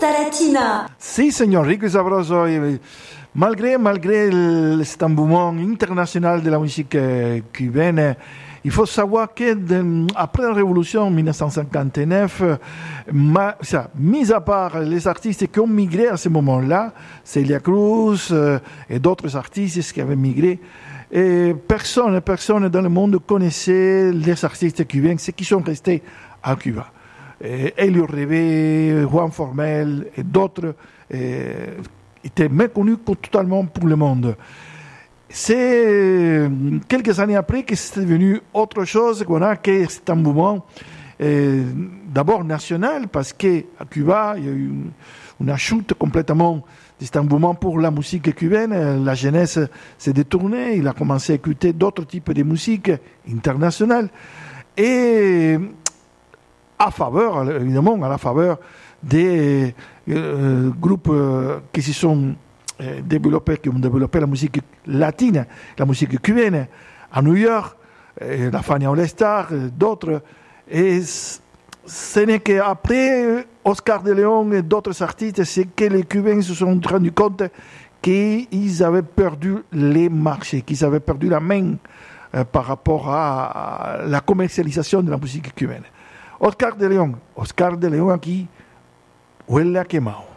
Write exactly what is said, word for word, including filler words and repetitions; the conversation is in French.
Fiesta Latina. Sí, señor, rico y sabroso. Y malgré, malgré cet engouement international de la musique euh, cubaine, il faut savoir que de, après la révolution dix-neuf cent cinquante-neuf, ma, ça, mis à part les artistes qui ont migré à ce moment-là, Celia Cruz euh, et d'autres artistes qui avaient migré, et personne, personne dans le monde connaissait les artistes cubains, ceux qui sont restés à Cuba. Et Elio Rebe, Juan Formel et d'autres et, étaient méconnus totalement pour le monde. C'est quelques années après que c'est devenu autre chose qu'on a que cet engouement euh, d'abord national, parce qu'à Cuba, il y a eu une, une chute complètement de cet engouement pour la musique cubaine. La jeunesse s'est détournée, il a commencé à écouter d'autres types de musique internationale. Et à faveur, évidemment, à la faveur des euh, groupes euh, qui se sont euh, développés, qui ont développé la musique latine, la musique cubaine, à New York, euh, la Fania All Star, euh, d'autres. Et ce n'est qu'après Oscar de León et d'autres artistes, c'est que les Cubains se sont rendus compte qu'ils avaient perdu les marchés, qu'ils avaient perdu la main euh, par rapport à, à la commercialisation de la musique cubaine. Oscar de León, Oscar de León aquí huele a quemado.